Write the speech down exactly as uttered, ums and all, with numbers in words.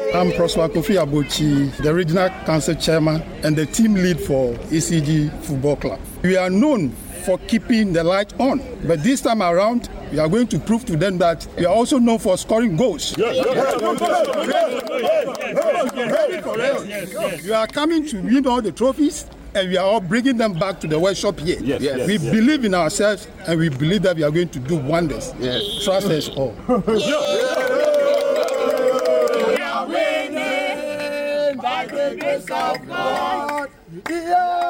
I'm Prosper Kofi Abochi, the Regional Council Chairman and the team lead for E C G Football Club. We are known for keeping the light on, but this time around, we are going to prove to them that we are also known for scoring goals. Yes, yes, yes. We are coming to win all the trophies, and we are all bringing them back to the workshop here. Yes, yes, we yes. believe in ourselves, and we believe that we are going to do wonders. Yes. Trust us all. By the grace of God. Yeah.